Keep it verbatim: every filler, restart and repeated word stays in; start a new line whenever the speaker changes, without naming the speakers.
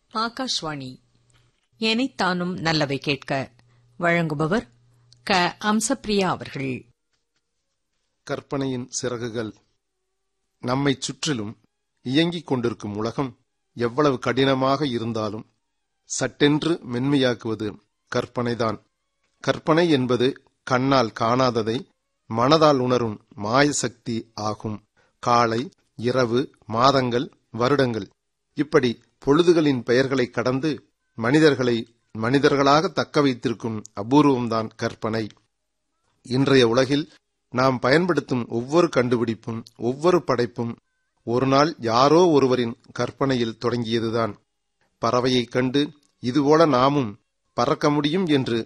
ஆகாஷ்வாணி. எனைத்தானும் நல்லவை கேட்க வழங்குபவர் க. அம்சப்பிரியா அவர்கள்.
கற்பனையின் சிறகுகள். நம்மை சுற்றிலும் இயங்கிக் கொண்டிருக்கும் உலகம் எவ்வளவு கடினமாக இருந்தாலும் சட்டென்று மென்மையாக்குவது கற்பனைதான். கற்பனை என்பது கண்ணால் காணாததை மனதால் உணரும் மாயசக்தி ஆகும். காலை, இரவு, மாதங்கள், வருடங்கள், இப்படி பொழுதுகளின் பெயர்களை கடந்து மனிதர்களை மனிதர்களாக தக்க வைத்திருக்கும் அபூர்வம்தான் கற்பனை. இன்றைய உலகில் நாம் பயன்படுத்தும் ஒவ்வொரு கண்டுபிடிப்பும் ஒவ்வொரு படைப்பும் ஒரு நாள் யாரோ ஒருவரின் கற்பனையில் தொடங்கியதுதான். பறவையைக் கண்டு இதுபோல நாமும் பறக்க முடியும் என்று